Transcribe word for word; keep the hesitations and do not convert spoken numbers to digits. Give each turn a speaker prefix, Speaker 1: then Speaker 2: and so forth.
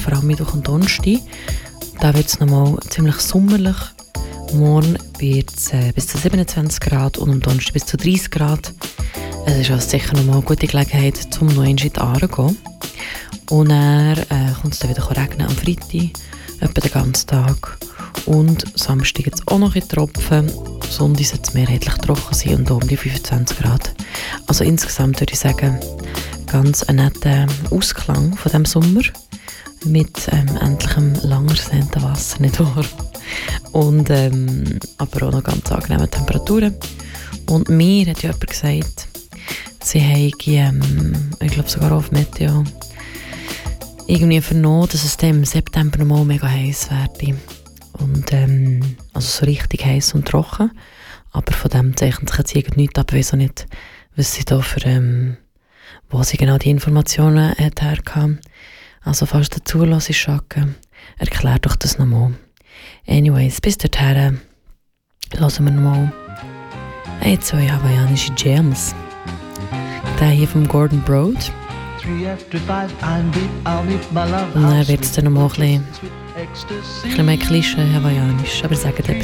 Speaker 1: vor allem Mittwoch und Donnerstag. Da wird es nochmal ziemlich sommerlich. Morgen wird es äh, bis zu siebenundzwanzig Grad und am Donnerstag bis zu dreißig Grad. Es ist also sicher nochmal eine gute Gelegenheit, um noch in die Aare zu gehen. Und dann äh, kommt es dann wieder regnen am Freitag, etwa den ganzen Tag. Und Samstag jetzt auch noch in Tropfen. Sonntag soll es mehrheitlich trocken sein und um die fünfundzwanzig Grad. Also insgesamt würde ich sagen, ganz ein netter Ausklang von diesem Sommer. Mit ähm, endlichem langersehnten Wasser, nicht wahr? Und ähm, aber auch noch ganz angenehme Temperaturen. Und mir hat jemand gesagt, sie haben, ähm, ich glaube sogar auf Meteo, irgendwie vernommen, dass es dann im September nochmal mega heiß werde. Und, ähm, also so richtig heiß und trocken. Aber von dem zeichnet sich jetzt irgendwie nichts ab. Ich weiß auch nicht, was sie da für, ähm, wo sie genau die Informationen hat hergehabt. Also falls du dazu hörst, Schacke, erklär doch das nochmal. Anyways, bis dorthin hören wir nochmal ein, zwei hawaiianische Jams. Der hier vom Gordon Broad. Und dann wird es dann nochmal ein bisschen, ein bisschen mehr Klischee hawaiianisch, aber sagen